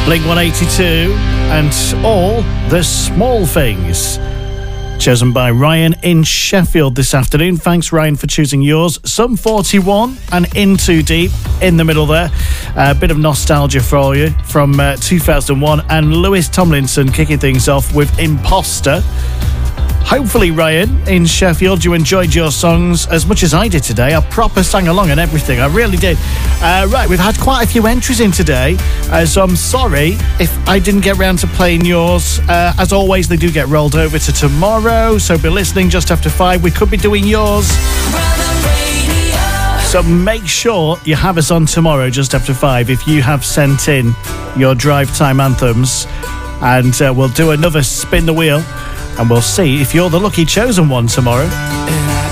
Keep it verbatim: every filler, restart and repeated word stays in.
Blink one eighty-two and All the Small Things. Chosen by Ryan in Sheffield this afternoon. Thanks, Ryan, for choosing yours. Sum forty-one and In Too Deep in the middle there. A bit of nostalgia for you from uh, two thousand one. And Lewis Tomlinson kicking things off with Imposter. Hopefully, Ryan in Sheffield, you enjoyed your songs as much as I did today. I proper sang along and everything. I really did. Uh, right, we've had quite a few entries in today, uh, so I'm sorry if I didn't get round to playing yours. Uh, as always, they do get rolled over to tomorrow, so be listening just after five. We could be doing yours. So make sure you have us on tomorrow just after five if you have sent in your drive time anthems, and uh, we'll do another spin the wheel. And we'll see if you're the lucky chosen one tomorrow.